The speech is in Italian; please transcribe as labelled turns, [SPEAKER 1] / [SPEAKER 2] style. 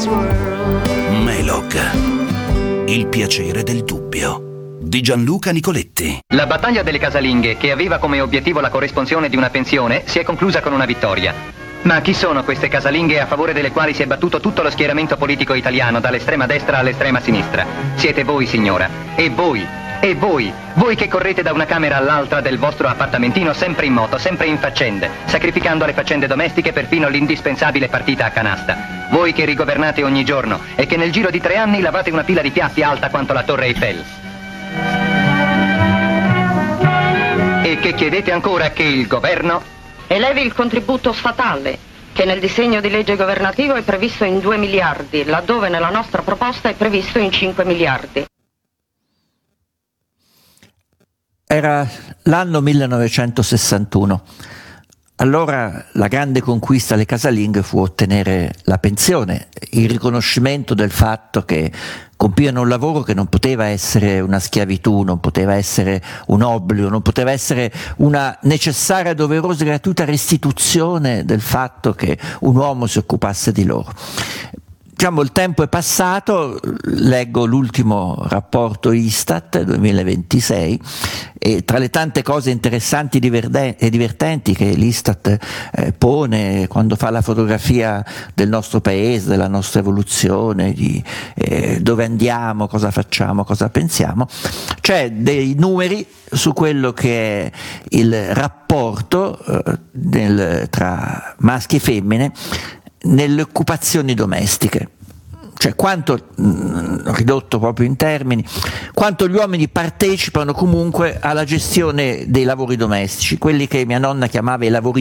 [SPEAKER 1] boy's world.
[SPEAKER 2] Melog, il piacere del dubbio, di Gianluca Nicoletti.
[SPEAKER 3] La battaglia delle casalinghe, che aveva come obiettivo la corresponsione di una pensione, si è conclusa con una vittoria. Ma chi sono queste casalinghe a favore delle quali si è battuto tutto lo schieramento politico italiano, dall'estrema destra all'estrema sinistra? Siete voi, signora. E voi che correte da una camera all'altra del vostro appartamentino sempre in moto, sempre in faccende, sacrificando le faccende domestiche perfino l'indispensabile partita a canasta. Voi che rigovernate ogni giorno e che nel giro di 3 anni lavate una pila di piatti alta quanto la Torre Eiffel. E che chiedete ancora che il governo
[SPEAKER 4] elevi il contributo statale, che nel disegno di legge governativo è previsto in 2 miliardi, laddove nella nostra proposta è previsto in 5 miliardi.
[SPEAKER 5] Era l'anno 1961. Allora la grande conquista alle casalinghe fu ottenere la pensione, il riconoscimento del fatto che compivano un lavoro che non poteva essere una schiavitù, non poteva essere un obbligo, non poteva essere una necessaria, doverosa e gratuita restituzione del fatto che un uomo si occupasse di loro. Diciamo, il tempo è passato, leggo l'ultimo rapporto Istat 2026 e tra le tante cose interessanti e divertenti che l'Istat pone quando fa la fotografia del nostro paese, della nostra evoluzione, di dove andiamo, cosa facciamo, cosa pensiamo, c'è dei numeri su quello che è il rapporto tra maschi e femmine nelle occupazioni domestiche, cioè quanto, ridotto proprio in termini, quanto gli uomini partecipano comunque alla gestione dei lavori domestici, quelli che mia nonna chiamava i lavori